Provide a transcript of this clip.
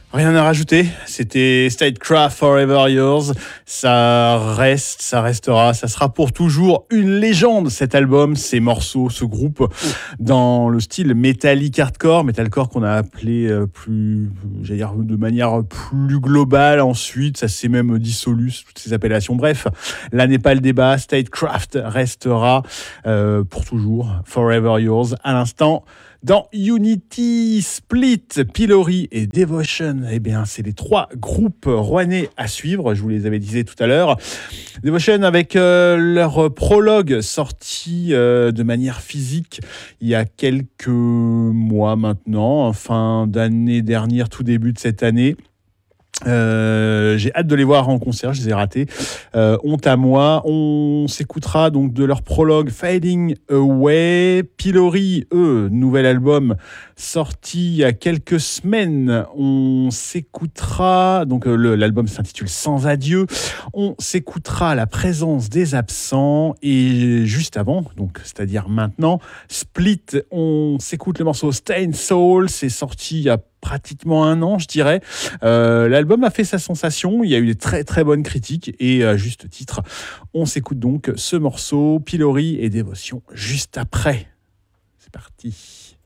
Rien à rajouter, c'était Statecraft Forever Yours, ça reste, ça restera, ça sera pour toujours une légende cet album, ces morceaux, ce groupe dans le style metalcore qu'on a appelé j'allais dire de manière plus globale ensuite, ça s'est même dissolu toutes ces appellations. Bref, là n'est pas le débat, Statecraft restera pour toujours, Forever Yours. À l'instant, dans Unity, Split, Pillory et Devotion, eh bien, c'est les trois groupes rouennais à suivre. Je vous les avais dit tout à l'heure. Devotion avec leur prologue sorti de manière physique il y a quelques mois maintenant, fin d'année dernière, tout début de cette année. J'ai hâte de les voir en concert, je les ai ratés. Honte à moi. On s'écoutera donc de leur prologue Fading Away. Pillory, nouvel album sorti il y a quelques semaines. On s'écoutera, donc l'album s'intitule Sans adieu. On s'écoutera La présence des absents et juste avant, donc c'est-à-dire maintenant, Split. On s'écoute le morceau Stained Soul. C'est sorti il y a pratiquement un an, je dirais. L'album a fait sa sensation, il y a eu des très très bonnes critiques et à juste titre, on s'écoute donc ce morceau Pillory et Dévotion juste après. C'est parti.